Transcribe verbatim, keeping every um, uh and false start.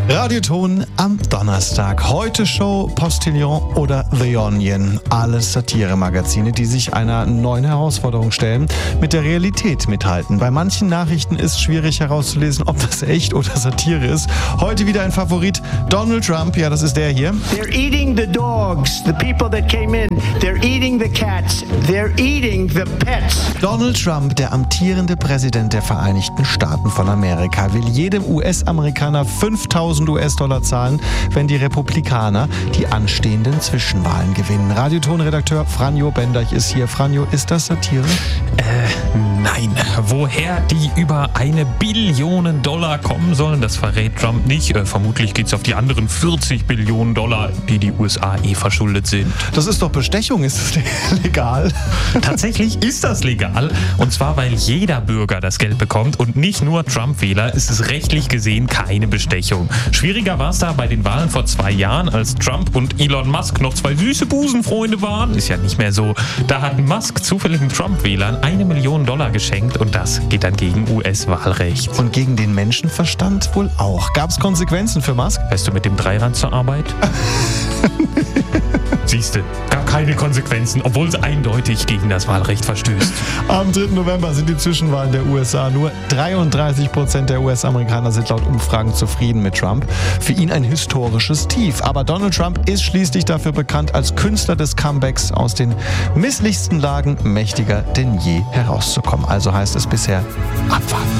Radioton am Donnerstag. Heute Show, Postillon oder The Onion. Alles Satire-Magazine, die sich einer neuen Herausforderung stellen, mit der Realität mithalten. Bei manchen Nachrichten ist schwierig herauszulesen, ob das echt oder Satire ist. Heute wieder ein Favorit, Donald Trump. Ja, das ist der hier. They're eating the dogs, the people that came in. They're eating the cats. They're eating the pets. Donald Trump, der amtierende Präsident der Vereinigten Staaten von Amerika, will jedem U S-Amerikaner fünftausend U S-Dollar zahlen, wenn die Republikaner die anstehenden Zwischenwahlen gewinnen. Radioton-Redakteur Franjo Bendeich ist hier. Franjo, ist das Satire? Äh, nein. Woher die über eine Billion Dollar kommen sollen, das verrät Trump nicht. Äh, vermutlich geht es auf die anderen vierzig Billionen Dollar, die die U S A eh verschuldet sind. Das ist doch Bestechung. Ist das legal? Tatsächlich ist das legal. Und zwar, weil jeder Bürger das Geld bekommt und nicht nur Trump-Wähler. Ist es rechtlich gesehen keine Bestechung. Schwieriger war es da bei den Wahlen vor zwei Jahren, als Trump und Elon Musk noch zwei süße Busenfreunde waren. Ist ja nicht mehr so. Da hat Musk zufälligen Trump-Wählern eine Million Dollar geschenkt und das geht dann gegen U S-Wahlrecht. Und gegen den Menschenverstand wohl auch. Gab es Konsequenzen für Musk? Fährst du mit dem Dreirad zur Arbeit? Siehste, gab keine Konsequenzen, obwohl es eindeutig gegen das Wahlrecht verstößt. Am dritten November sind die Zwischenwahlen der U S A. Nur dreiunddreißig Prozent der U S-Amerikaner sind laut Umfragen zufrieden mit Trump. Für ihn ein historisches Tief. Aber Donald Trump ist schließlich dafür bekannt, als Künstler des Comebacks aus den misslichsten Lagen mächtiger denn je herauszukommen. Also heißt es bisher abwarten.